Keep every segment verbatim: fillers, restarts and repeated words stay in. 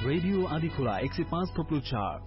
Radio Andhikhola एक सय पाँच थोप्लो चार।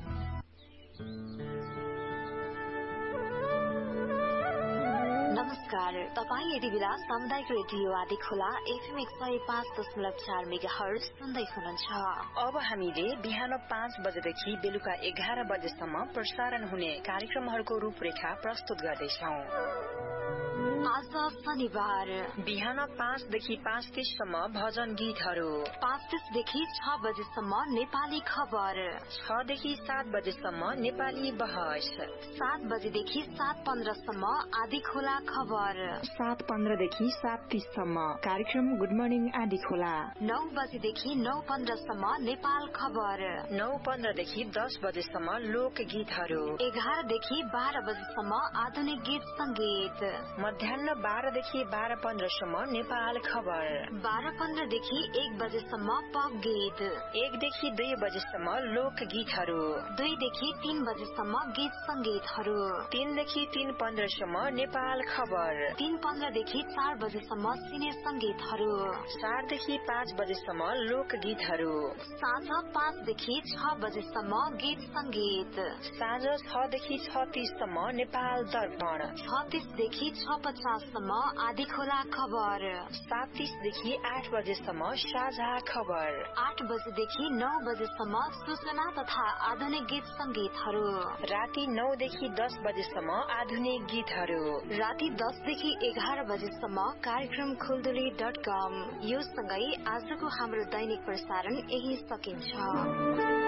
नमस्कार, तपाईँ यति बेला सामुदायिक रेडियो आँधीखोला एफएम एक सय पाँच दशमलव चार मेगा हर्ज सुन्दै हुनुहुन्छ। अब हामीले बिहान पाँच बजेदेखि बेलुका एघार बजेसम्म प्रसारण हुने कार्यक्रमहरूको रूपरेखा प्रस्तुत गर्दैछौं। आज शनिबार बिहान पाँचदेखि पाँच तीससम्म भजन गीतहरू, पाँच तीसदेखि छ बजेसम्म नेपाली खबर, छदेखि सात बजेसम्म नेपाली बहस, सात बजेदेखि सात पन्ध्रसम्म आँधीखोला खबर, सात पन्ध्रदेखि सात तीससम्म कार्यक्रम गुड मर्निङ आँधीखोला, नौ बजेदेखि नौ पन्ध्रसम्म नेपाल खबर, नौ पन्ध्रदेखि दस बजेसम्म लोक गीतहरू, एघारदेखि बाह्र बजेसम्म आधुनिक गीत संगीत, मध्याह बाह्रदेखि बाह्र पन्ध्रसम्म नेपाल खबर, बाह्र पन्ध्रदेखि एक बजेसम्म पप गीत, एकदेखि दुई बजेसम्म लोक गीतहरू, दुईदेखि तीन बजेसम्म गीत संगीतहरू, तीनदेखि तीन पन्ध्रसम्म नेपाल खबर, तीन पन्ध्रदेखि चार बजेसम्म सिने संगीतहरू, चारदेखि पाँच बजेसम्म लोक गीतहरू, साँझ पाँचदेखि छ बजेसम्म गीत संगीत, साँझ छदेखि छ तीससम्म नेपाल दर्पण, छ तीसदेखि छ पचाससम्म आँधीखोला खबर, सात तीसदेखि आठ बजेसम्म साझा खबर, आठ बजेदेखि नौ बजेसम्म सूचना तथा आधुनिक गीत संगीतहरू, राति नौदेखि दस बजेसम्म आधुनिक गीतहरू, राति दसदेखि एघार बजेसम्म कार्यक्रम खुलदुली डट कम। यो सँगै आजको हाम्रो दैनिक प्रसारण यही सकिन्छ।